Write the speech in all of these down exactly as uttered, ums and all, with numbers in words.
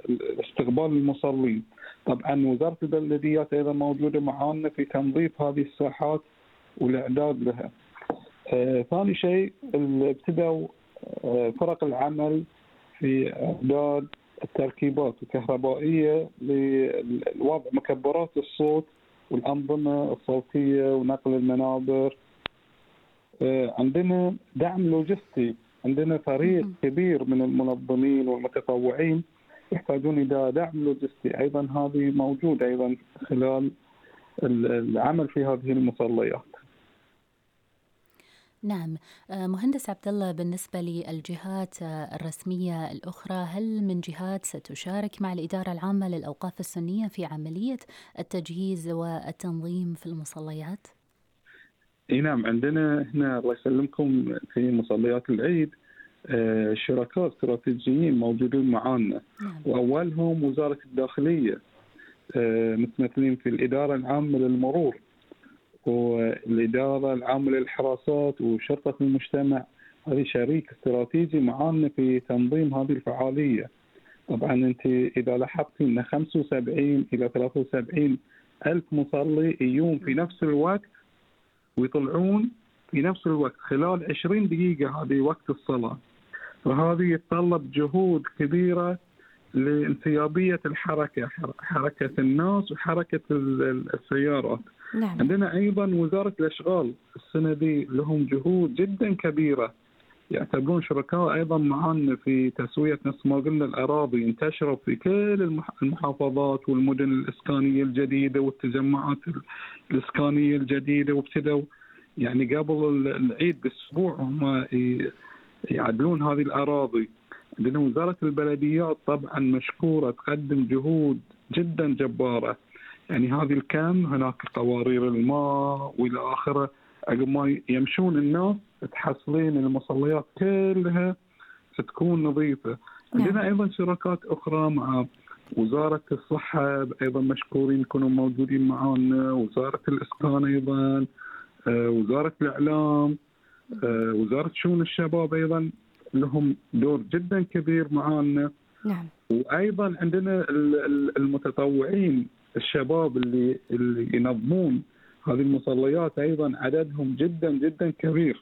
استقبال المصلين. طبعا وزارة البلديات أيضا موجودة معانا في تنظيف هذه الساحات والإعداد لها. آه، ثاني شيء ابتدوا آه، فرق العمل في إعداد التركيبات الكهربائية لوضع مكبرات الصوت والأنظمة الصوتية ونقل المنابر. آه، عندنا دعم لوجستي، عندنا فريق كبير من المنظمين والمتطوعين يحتاجون إلى دعم لوجستي، أيضا هذه موجود أيضا خلال العمل في هذه المصليات. نعم. مهندس عبد الله، بالنسبة للجهات الرسمية الأخرى، هل من جهات ستشارك مع الإدارة العامة للأوقاف السنية في عملية التجهيز والتنظيم في المصليات؟ اي نعم، عندنا هنا الله يسلمكم في مصليات العيد شركاء استراتيجيين موجودين معنا. نعم. وأولهم وزارة الداخلية، متمثلين في الإدارة العامة للمرور والإدارة العامة للحراسات وشرطة المجتمع. هذه شريك استراتيجي معنا في تنظيم هذه الفعالية. طبعا أنت إذا لاحظتي أن خمسة وسبعين إلى ثلاثة وسبعين ألف مصلي يوم في نفس الوقت ويطلعون في نفس الوقت خلال عشرين دقيقة، هذه وقت الصلاة، وهذه يتطلب جهود كبيرة لانسيابية الحركة، حركة الناس وحركة السيارات. نعم. عندنا أيضا وزارة الأشغال السنة دي لهم جهود جدا كبيرة، يعتبرون شركاء أيضا معنا في تسوية نفس ما قلنا الأراضي، انتشروا في كل المحافظات والمدن الإسكانية الجديدة والتجمعات الإسكانية الجديدة، وابتدوا يعني قبل العيد بأسبوع هم يعدلون هذه الأراضي. عندنا وزارة البلديات طبعا مشكورة، تقدم جهود جدا جبارة، يعني هذه الكم هناك قوارير الماء والى اخره، عقب ما يمشون الناس تحصلين المصليات كلها تكون نظيفة. نعم. عندنا ايضا شركات اخرى مع وزارة الصحة ايضا مشكورين يكونوا موجودين معنا، وزارة الاسكان ايضا، وزارة الاعلام، وزارة شؤون الشباب ايضا لهم دور جدا كبير معنا. نعم. وايضا عندنا المتطوعين الشباب اللي اللي ينظمون هذه المصليات ايضا عددهم جدا جدا كبير.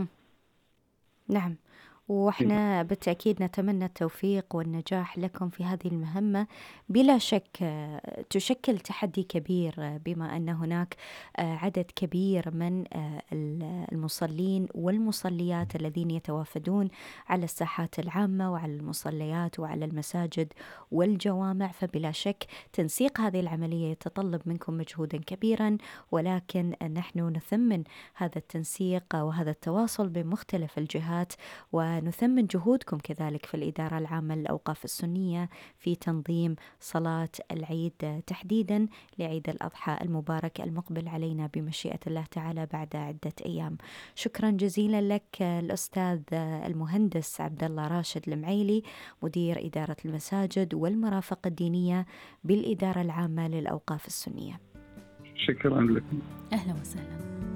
نعم، وإحنا بالتأكيد نتمنى التوفيق والنجاح لكم في هذه المهمة. بلا شك تشكل تحدي كبير بما أن هناك عدد كبير من المصلين والمصليات الذين يتوافدون على الساحات العامة وعلى المصليات وعلى المساجد والجوامع، فبلا شك تنسيق هذه العملية يتطلب منكم مجهودا كبيرا، ولكن نحن نثمن هذا التنسيق وهذا التواصل بمختلف الجهات، ونثمن جهودكم كذلك في الإدارة العامة للأوقاف السنية في تنظيم صلاة العيد تحديدا لعيد الأضحى المبارك المقبل علينا بمشيئة الله تعالى بعد عدة أيام. شكرا جزيلا لك الأستاذ المهندس عبد الله راشد المعيلي، مدير إدارة المساجد والمرافق الدينية بالإدارة العامة للأوقاف السنية. شكرا لكم. أهلا وسهلا.